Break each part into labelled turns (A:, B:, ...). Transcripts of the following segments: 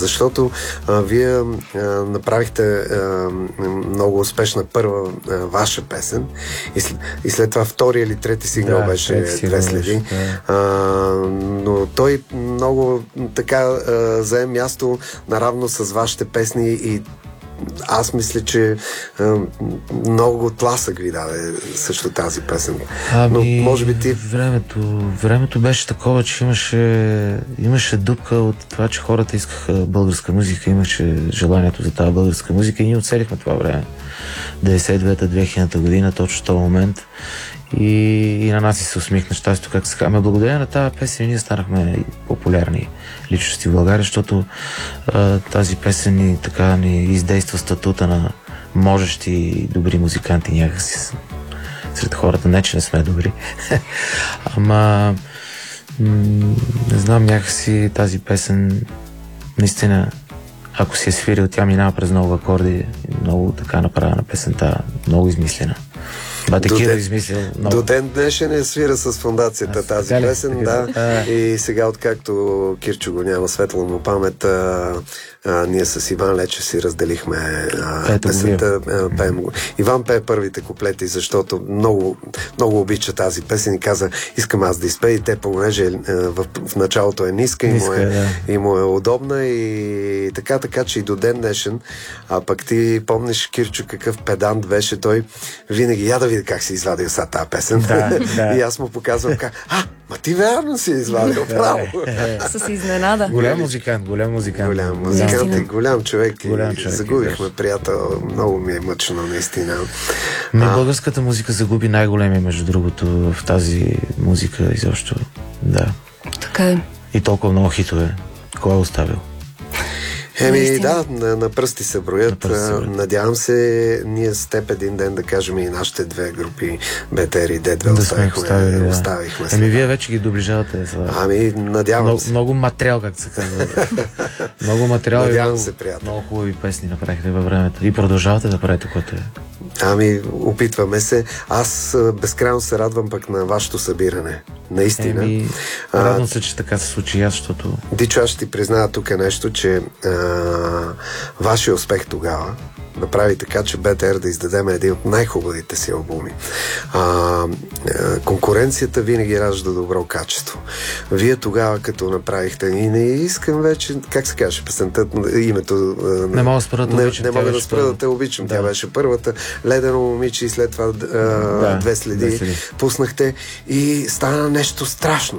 A: защото вие направихте много успешна първа ваша песен и след това втори или трети сингъл беше Две следи. Но той много така зае място наравно с вашите песни и аз мисля, че много тласък ви даде също тази песен. Но може би ти...
B: Времето беше такова, че имаше дупка от това, че хората искаха българска музика, имаше желанието за тази българска музика и ние оцелихме това време. 92-2000 година, точно в този момент. И на нас се усмихна щастието, как се казва. Благодарение на тази песен ние станахме популярни личности в България, защото тази песен ни издейства статута на можещи и добри музиканти някакси сред хората. Не, че не сме добри. Ама не знам, някакси тази песен наистина, ако си е свирил, тя минава през много акорди, много така направена песента, много измислена.
A: До ден днешен не свира с фондацията тази песен, да. И сега, откакто Кирчо го няма, светла му памет, ние с Иван Лечев си разделихме песента. Пеем го. Иван пее първите куплети, защото много, много обича тази песен и каза, искам аз да изпея, и те, понеже в началото е ниска и му е удобна и така, че и до ден днешен. А пък ти помниш, Кирчо, какъв педант беше той, винаги я да видя как си извадил са тази песен. И аз му показвам ма ти верно си извадил, право.
C: С изненада.
B: Голям музикант
A: и голям човек. Загубихме приятел. Много ми е мъчно, наистина.
B: Българската музика загуби най-големия, между другото, в тази музика изобщо. Да.
C: Така е.
B: И толкова много хитове. Кой е оставил?
A: На пръсти се броят. Надявам се ние с теб един ден да кажем и нашите две групи БТР и Д2 оставихме.
B: Вие вече ги доближавате.
A: Надявам се.
B: Много материал, както се казва. Много материал.
A: Надявам се, приятел.
B: Много хубави песни направихте във времето. И продължавате да правите, което е.
A: Опитваме се. Аз безкрайно се радвам пък на вашето събиране. Наистина.
B: Радвам се, че така се случи аз, защото...
A: Дичо, аз ще ти призная тук нещо, че вашия успех тогава направи така, че БТР да издадем един от най-хубавите си албуми. Конкуренцията винаги ражда добро качество. Вие тогава, като направихте, и не искам вече, как се каже песента, името...
B: Не мога да спра да обичам.
A: Не мога да спра да те обичам. Тя беше първата. Ледено момиче и след това Две следи. Пуснахте и стана нещо страшно.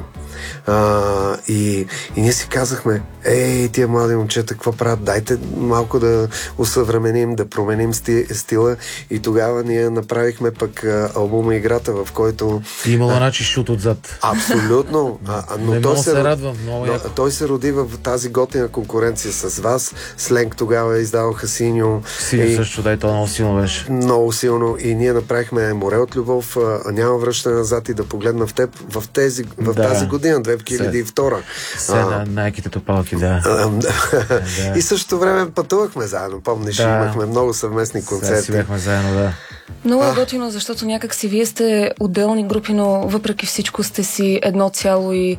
A: И ние си казахме, тия млади момчета, какво правят? Дайте малко да усъвременим, да променим стила, и тогава ние направихме пък албума Играта, в който...
B: Имало начин шут отзад.
A: Абсолютно. Но той се роди в тази готина конкуренция с вас. Сленг тогава издаваха Синьо.
B: Синьо също, то много силно беше.
A: Много силно. И ние направихме Море от любов, Няма връщане назад и Да погледна в теб в тази година, 2002.
B: Найките топалки, да.
A: И същото време пътувахме заедно, помниш, имахме много съвместни концерти.
B: Си бяхме заедно, да.
C: Много е готино, защото някак си вие сте отделни групи, но въпреки всичко сте си едно цяло и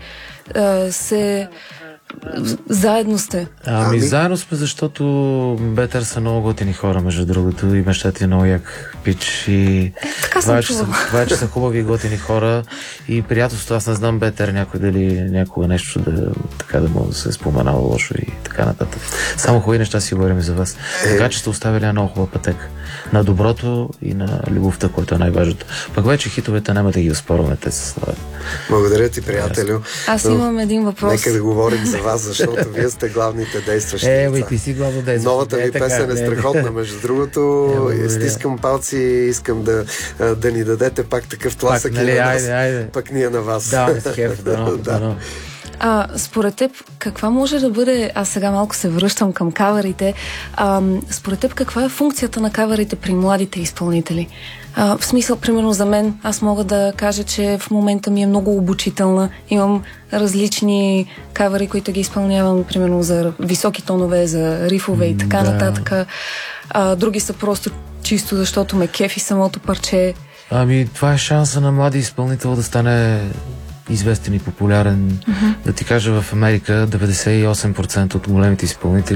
C: заедно сте.
B: Заедно сме, защото Бетър са много готини хора, между другото, и бащата е много як пич. И това е, че са хубави и готини хора и приятелството. Аз не знам Бетър някога нещо да му се е споменало лошо и така нататък. Само хубави неща си говорим за вас. Така че сте оставили една много хубава пътека на доброто и на любовта, което е най-важното. Пък вече хитовете няма да ги оспорваме, те се славят.
A: Благодаря ти, приятелю.
C: Аз имам един въпрос.
A: Нека да говорим за вас, защото вие сте главните действащи лица.
B: Ти си главно действащи.
A: Новата ви песен е страхотна, между другото. Стискам палци, искам да ни дадете пак такъв тласък и на нас, пак ние на вас.
B: Да.
C: Според теб, каква може да бъде, аз сега малко се връщам към каверите, според теб каква е функцията на каверите при младите изпълнители? В смисъл, примерно за мен, аз мога да кажа, че в момента ми е много обучителна. Имам различни кавери, които ги изпълнявам, примерно за високи тонове, за рифове и така нататък. Други са просто чисто защото ме кефи самото парче.
B: Това е шанса на млади изпълнител да стане известен и популярен. Да ти кажа, в Америка 98% от големите изпълнители